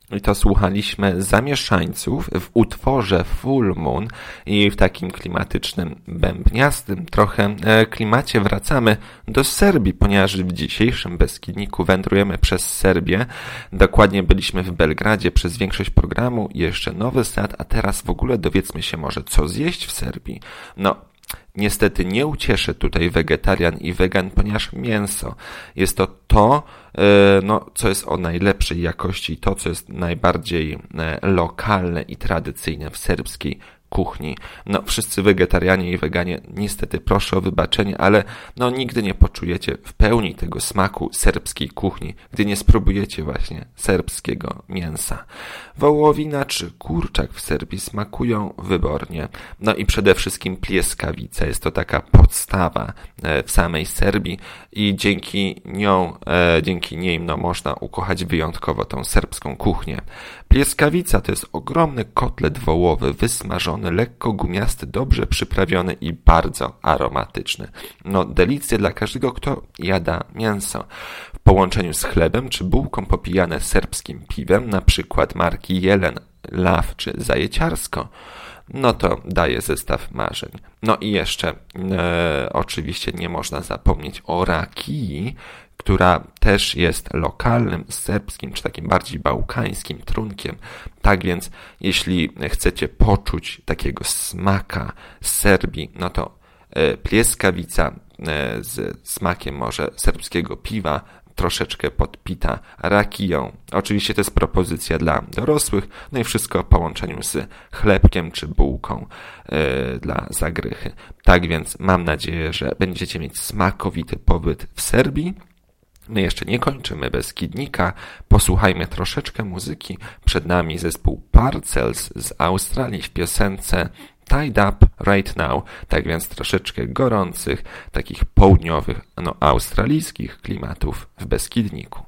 I to słuchaliśmy Zamieszańców w utworze Full Moon i w takim klimatycznym, bębniastym trochę klimacie wracamy do Serbii, ponieważ w dzisiejszym Beskidniku wędrujemy przez Serbię. Dokładnie byliśmy w Belgradzie przez większość programu, jeszcze Nowy Sad, a teraz w ogóle dowiedzmy się może, co zjeść w Serbii. No, niestety nie ucieszy tutaj wegetarian i wegan, ponieważ mięso jest to, co jest o najlepszej jakości i to, co jest najbardziej lokalne i tradycyjne w serbskiej kuchni. No, wszyscy wegetarianie i weganie, niestety proszę o wybaczenie, ale nigdy nie poczujecie w pełni tego smaku serbskiej kuchni, gdy nie spróbujecie właśnie serbskiego mięsa. Wołowina czy kurczak w Serbii smakują wybornie. No i przede wszystkim plieskawica. Jest to taka podstawa w samej Serbii i dzięki niej można ukochać wyjątkowo tą serbską kuchnię. Plieskawica to jest ogromny kotlet wołowy, wysmażony, lekko gumiasty, dobrze przyprawiony i bardzo aromatyczny. Delicja dla każdego, kto jada mięso. W połączeniu z chlebem czy bułką popijane serbskim piwem, na przykład marki Jelen, Law czy Zajeciarsko, to daje zestaw marzeń. I jeszcze oczywiście nie można zapomnieć o rakii, która też jest lokalnym, serbskim, czy takim bardziej bałkańskim trunkiem. Tak więc, jeśli chcecie poczuć takiego smaka z Serbii, to plieskawica z smakiem może serbskiego piwa, troszeczkę podpita rakiją. Oczywiście to jest propozycja dla dorosłych, i wszystko w połączeniu z chlebkiem czy bułką dla zagrychy. Tak więc mam nadzieję, że będziecie mieć smakowity pobyt w Serbii. My jeszcze nie kończymy Beskidnika. Posłuchajmy troszeczkę muzyki. Przed nami zespół Parcels z Australii w piosence Tied Up Right Now. Tak więc troszeczkę gorących, takich południowych, australijskich klimatów w Beskidniku.